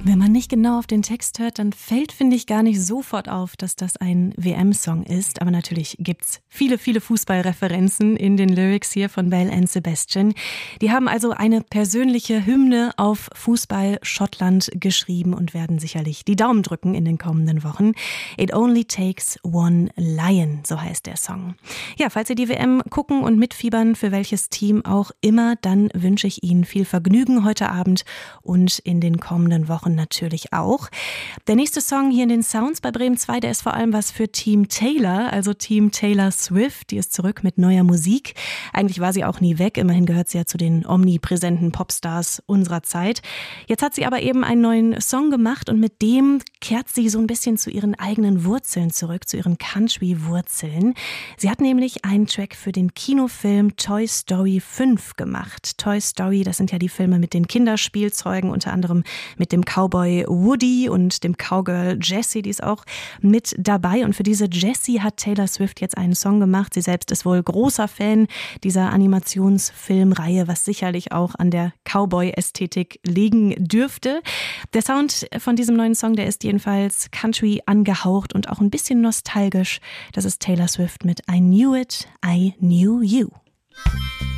Wenn man nicht genau auf den Text hört, dann fällt, finde ich, gar nicht sofort auf, dass das ein WM-Song ist. Aber natürlich gibt's viele, viele Fußballreferenzen in den Lyrics hier von Belle and Sebastian. Die haben also eine persönliche Hymne auf Fußball Schottland geschrieben und werden sicherlich die Daumen drücken in den kommenden Wochen. It Only Takes One Lion, so heißt der Song. Ja, falls Sie die WM gucken und mitfiebern, für welches Team auch immer, dann wünsche ich Ihnen viel Vergnügen heute Abend und in den kommenden Wochen natürlich auch. Der nächste Song hier in den Sounds bei Bremen 2, der ist vor allem was für Team Taylor, also Team Taylor Swift. Die ist zurück mit neuer Musik. Eigentlich war sie auch nie weg, immerhin gehört sie ja zu den omnipräsenten Popstars unserer Zeit. Jetzt hat sie aber eben einen neuen Song gemacht und mit dem kehrt sie so ein bisschen zu ihren eigenen Wurzeln zurück, zu ihren Country-Wurzeln. Sie hat nämlich einen Track für den Kinofilm Toy Story 5 gemacht. Toy Story, das sind ja die Filme mit den Kinderspielzeugen, unter anderem mit dem Cowboy Woody und dem Cowgirl Jessie, die ist auch mit dabei. Und für diese Jessie hat Taylor Swift jetzt einen Song gemacht. Sie selbst ist wohl großer Fan dieser Animationsfilmreihe, was sicherlich auch an der Cowboy-Ästhetik liegen dürfte. Der Sound von diesem neuen Song, der ist jedenfalls Country angehaucht und auch ein bisschen nostalgisch. Das ist Taylor Swift mit I Knew It, I Knew You.